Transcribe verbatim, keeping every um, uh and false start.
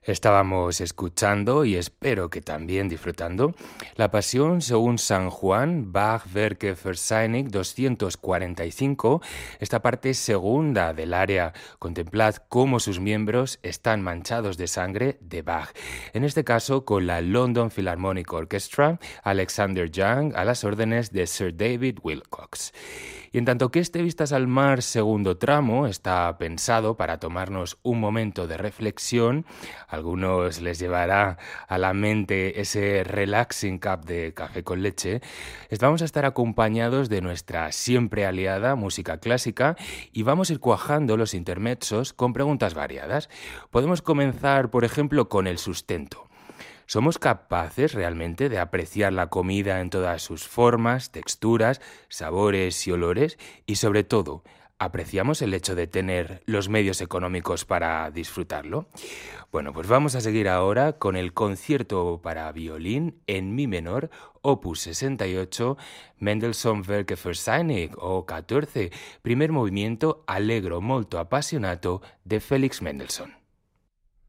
Estábamos escuchando, y espero que también disfrutando, la Pasión según San Juan, Bach Werke Verseinig doscientos cuarenta y cinco, esta parte segunda del área. Contemplad cómo sus miembros están manchados de sangre de Bach. En este caso, con la London Philharmonic Orchestra, Alexander Young a las órdenes de Sir David Wilcox. Y en tanto que este Vistas al Mar segundo tramo está pensado para tomarnos un momento de reflexión, a algunos les llevará a la mente ese relaxing cup de café con leche, vamos a estar acompañados de nuestra siempre aliada música clásica y vamos a ir cuajando los intermezzos con preguntas variadas. Podemos comenzar, por ejemplo, con el sustento. ¿Somos capaces realmente de apreciar la comida en todas sus formas, texturas, sabores y olores? Y sobre todo, ¿apreciamos el hecho de tener los medios económicos para disfrutarlo? Bueno, pues vamos a seguir ahora con el concierto para violín en mi menor, opus sesenta y ocho, Mendelssohn Werke Verseinig o catorce, primer movimiento allegro molto appassionato de Félix Mendelssohn.